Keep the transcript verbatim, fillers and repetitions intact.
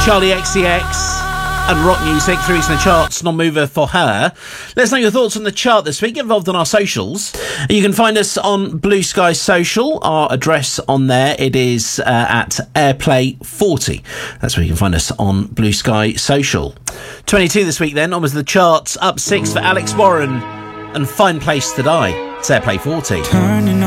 Charlie X C X and rock music through to the charts, non-mover for her. Let us know your thoughts on the chart this week. Get involved on our socials. You can find us on Blue Sky Social. Our address on there, it is uh, at Airplay forty. That's where you can find us on Blue Sky Social. twenty-two this week then, onwards the charts. Up six for Alex Warren and Fine Place to Die. It's Airplay forty. Turning